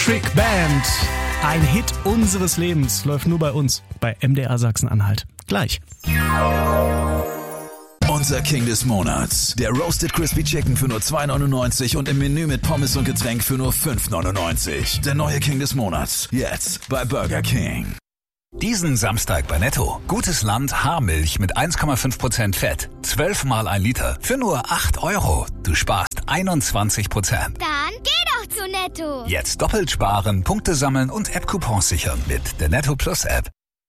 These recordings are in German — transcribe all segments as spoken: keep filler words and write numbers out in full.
Electric Band. Ein Hit unseres Lebens läuft nur bei uns, bei M D R Sachsen-Anhalt. Gleich. Unser King des Monats. Der Roasted Crispy Chicken für nur zwei neunundneunzig und im Menü mit Pommes und Getränk für nur fünf neunundneunzig. Der neue King des Monats. Jetzt bei Burger King. Diesen Samstag bei Netto. Gutes Land Haarmilch mit eins Komma fünf Prozent Fett. zwölf mal ein Liter für nur acht Euro. Du sparst einundzwanzig Prozent. Dann geh doch zu Netto. Jetzt doppelt sparen, Punkte sammeln und App-Coupons sichern mit der Netto Plus App.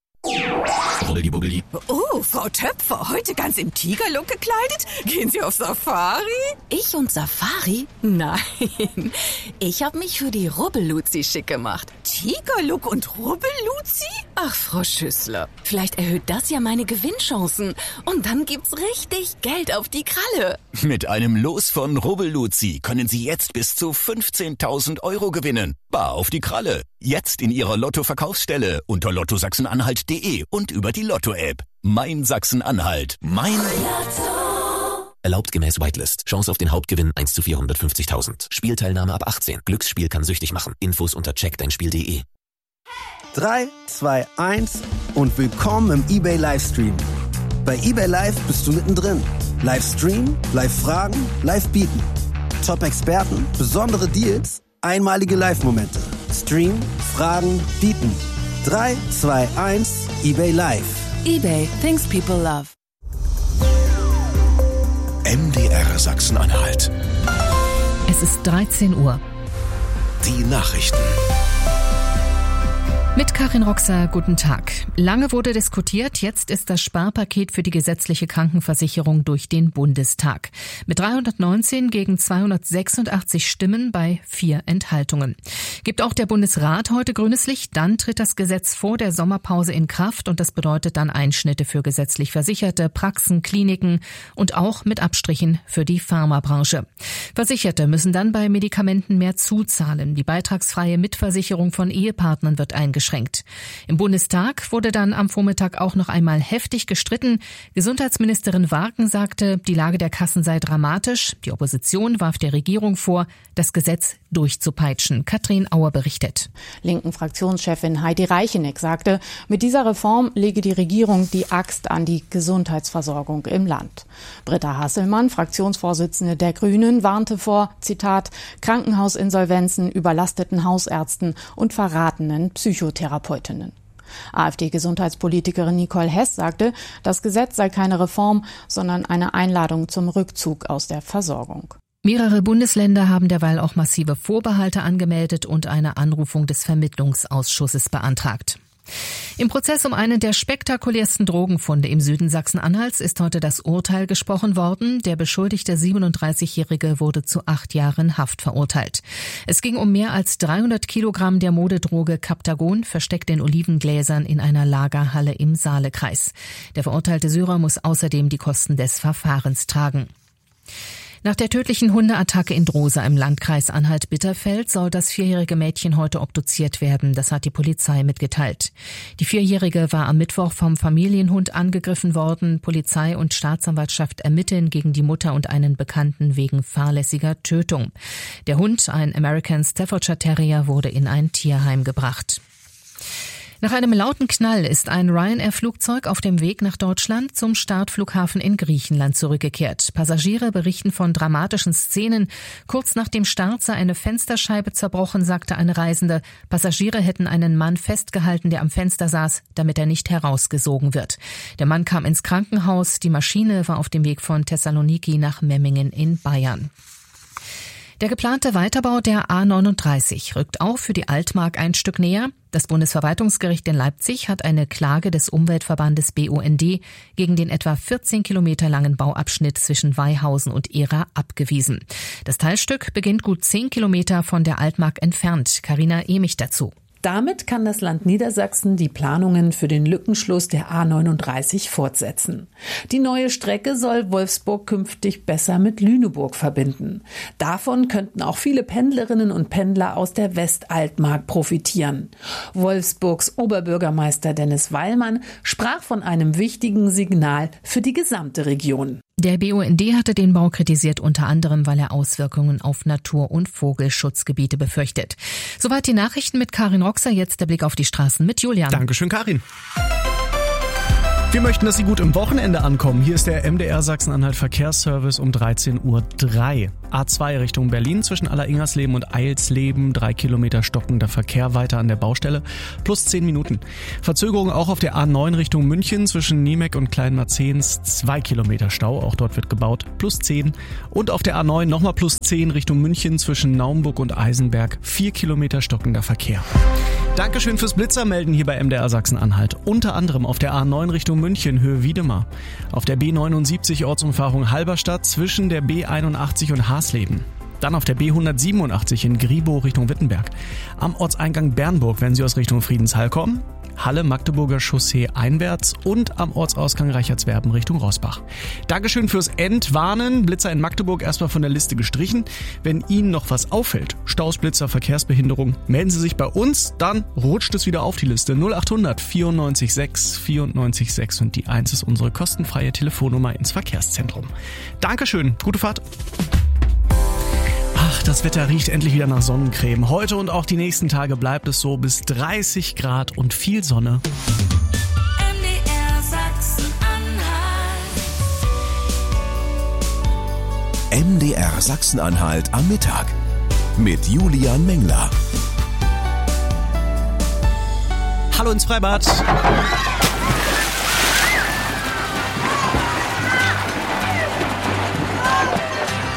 Oh, Frau Töpfer, heute ganz im Tigerlook gekleidet? Gehen Sie auf Safari? Ich und Safari? Nein, ich habe mich für die Rubbelluzi schick gemacht. Tigerlook und Rubbelluzi? Ach, Frau Schüssler, vielleicht erhöht das ja meine Gewinnchancen. Und dann gibt's richtig Geld auf die Kralle. Mit einem Los von Rubbelluzi können Sie jetzt bis zu fünfzehntausend Euro gewinnen. Bar auf die Kralle. Jetzt in Ihrer Lotto-Verkaufsstelle unter lotto sachsen-anhalt punkt de und über die Lotto-App. Mein Sachsen-Anhalt. Mein Lotto. Erlaubt gemäß Whitelist. Chance auf den Hauptgewinn eins zu vierhundertfünfzigtausend. Spielteilnahme ab achtzehn. Glücksspiel kann süchtig machen. Infos unter check dein spiel punkt de. drei, zwei, eins und willkommen im eBay Livestream. Bei eBay Live bist du mittendrin. Livestream, Live-Fragen, Live-Bieten. Top-Experten, besondere Deals, einmalige Live-Momente. Stream, Fragen, Bieten. drei, zwei, eins, eBay Live. eBay, things people love. M D R Sachsen-Anhalt. Es ist dreizehn Uhr. Die Nachrichten. Mit Karin Roxer, guten Tag. Lange wurde diskutiert, jetzt ist das Sparpaket für die gesetzliche Krankenversicherung durch den Bundestag. Mit dreihundertneunzehn gegen zweihundertsechsundachtzig Stimmen bei vier Enthaltungen. Gibt auch der Bundesrat heute grünes Licht, dann tritt das Gesetz vor der Sommerpause in Kraft und das bedeutet dann Einschnitte für gesetzlich Versicherte, Praxen, Kliniken und auch mit Abstrichen für die Pharmabranche. Versicherte müssen dann bei Medikamenten mehr zuzahlen. Die beitragsfreie Mitversicherung von Ehepartnern wird eingeschränkt. Im Bundestag wurde dann am Vormittag auch noch einmal heftig gestritten. Gesundheitsministerin Warken sagte, die Lage der Kassen sei dramatisch. Die Opposition warf der Regierung vor, das Gesetz durchzupeitschen. Katrin Auer berichtet. Linken Fraktionschefin Heidi Reicheneck sagte, mit dieser Reform lege die Regierung die Axt an die Gesundheitsversorgung im Land. Britta Hasselmann, Fraktionsvorsitzende der Grünen, warnte vor, Zitat, Krankenhausinsolvenzen, überlasteten Hausärzten und verratenen Psychotherapeutinnen. AfD-Gesundheitspolitikerin Nicole Hess sagte, das Gesetz sei keine Reform, sondern eine Einladung zum Rückzug aus der Versorgung. Mehrere Bundesländer haben derweil auch massive Vorbehalte angemeldet und eine Anrufung des Vermittlungsausschusses beantragt. Im Prozess um einen der spektakulärsten Drogenfunde im Süden Sachsen-Anhalts ist heute das Urteil gesprochen worden. Der beschuldigte siebenunddreißigjährige wurde zu acht Jahren Haft verurteilt. Es ging um mehr als dreihundert Kilogramm der Modedroge Captagon, versteckt in Olivengläsern in einer Lagerhalle im Saalekreis. Der verurteilte Syrer muss außerdem die Kosten des Verfahrens tragen. Nach der tödlichen Hundeattacke in Drosa im Landkreis Anhalt-Bitterfeld soll das vierjährige Mädchen heute obduziert werden. Das hat die Polizei mitgeteilt. Die Vierjährige war am Mittwoch vom Familienhund angegriffen worden. Polizei und Staatsanwaltschaft ermitteln gegen die Mutter und einen Bekannten wegen fahrlässiger Tötung. Der Hund, ein American Staffordshire Terrier, wurde in ein Tierheim gebracht. Nach einem lauten Knall ist ein Ryanair-Flugzeug auf dem Weg nach Deutschland zum Startflughafen in Griechenland zurückgekehrt. Passagiere berichten von dramatischen Szenen. Kurz nach dem Start sei eine Fensterscheibe zerbrochen, sagte eine Reisende. Passagiere hätten einen Mann festgehalten, der am Fenster saß, damit er nicht herausgesogen wird. Der Mann kam ins Krankenhaus. Die Maschine war auf dem Weg von Thessaloniki nach Memmingen in Bayern. Der geplante Weiterbau der A neununddreißig rückt auch für die Altmark ein Stück näher. Das Bundesverwaltungsgericht in Leipzig hat eine Klage des Umweltverbandes B U N D gegen den etwa vierzehn Kilometer langen Bauabschnitt zwischen Weihausen und Ehra abgewiesen. Das Teilstück beginnt gut zehn Kilometer von der Altmark entfernt. Carina Emich dazu. Damit kann das Land Niedersachsen die Planungen für den Lückenschluss der A neununddreißig fortsetzen. Die neue Strecke soll Wolfsburg künftig besser mit Lüneburg verbinden. Davon könnten auch viele Pendlerinnen und Pendler aus der Westaltmark profitieren. Wolfsburgs Oberbürgermeister Dennis Weilmann sprach von einem wichtigen Signal für die gesamte Region. Der B U N D hatte den Bau kritisiert, unter anderem, weil er Auswirkungen auf Natur- und Vogelschutzgebiete befürchtet. Soweit die Nachrichten mit Karin Roxer, jetzt der Blick auf die Straßen mit Julian. Dankeschön, Karin. Wir möchten, dass Sie gut im Wochenende ankommen. Hier ist der M D R Sachsen-Anhalt Verkehrsservice um dreizehn Uhr drei. A zwei Richtung Berlin zwischen Alleringers-Leben und Eilsleben. Drei Kilometer stockender Verkehr weiter an der Baustelle. Plus zehn Minuten. Verzögerung auch auf der A neun Richtung München zwischen Niemek und Kleinmarzens. Zwei Kilometer Stau. Auch dort wird gebaut. Plus zehn. Und auf der A neun nochmal plus zehn Richtung München zwischen Naumburg und Eisenberg. Vier Kilometer stockender Verkehr. Dankeschön fürs Blitzermelden hier bei M D R Sachsen-Anhalt. Unter anderem auf der A neun Richtung München, Höhe Wiedemar. Auf der B neunundsiebzig Ortsumfahrung Halberstadt zwischen der B einundachtzig und Hasleben. Dann auf der B hundertsiebenundachtzig in Griebow Richtung Wittenberg. Am Ortseingang Bernburg, wenn Sie aus Richtung Friedenshall kommen. Halle Magdeburger Chaussee einwärts und am Ortsausgang Reichertswerben Richtung Rossbach. Dankeschön fürs Entwarnen. Blitzer in Magdeburg erstmal von der Liste gestrichen. Wenn Ihnen noch was auffällt, Staus, Blitzer, Verkehrsbehinderung, melden Sie sich bei uns, dann rutscht es wieder auf die Liste. null achthundert vierundneunzig sechs vierundneunzig sechs und die eins ist unsere kostenfreie Telefonnummer ins Verkehrszentrum. Dankeschön, gute Fahrt. Ach, das Wetter riecht endlich wieder nach Sonnencreme. Heute und auch die nächsten Tage bleibt es so bis dreißig Grad und viel Sonne. M D R Sachsen-Anhalt. M D R Sachsen-Anhalt am Mittag mit Julian Mengler. Hallo ins Freibad.